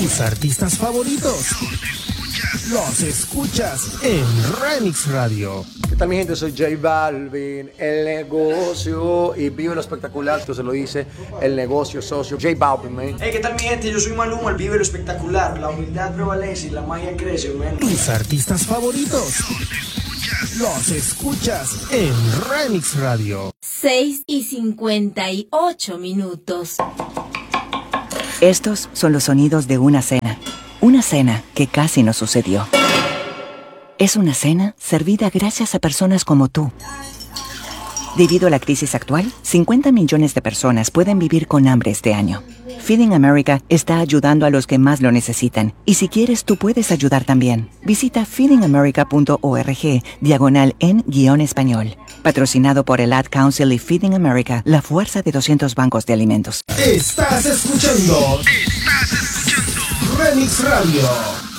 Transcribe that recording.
Tus artistas favoritos los escuchas en Remix Radio. ¿Qué tal, mi gente? Soy J Balvin, el negocio, y vive lo espectacular, que se lo dice el negocio socio. J Balvin, man. Hey, ¿qué tal, mi gente? Yo soy Maluma, el vive lo espectacular. La humildad prevalece y la magia crece, man. Tus artistas favoritos los escuchas en Remix Radio. 6:58. Estos son los sonidos de una cena. Una cena que casi no sucedió. Es una cena servida gracias a personas como tú. Debido a la crisis actual, 50 millones de personas pueden vivir con hambre este año. Feeding America está ayudando a los que más lo necesitan. Y si quieres, tú puedes ayudar también. Visita feedingamerica.org/en-español. Patrocinado por el Ad Council y Feeding America, la fuerza de 200 bancos de alimentos. Estás escuchando Remix Radio.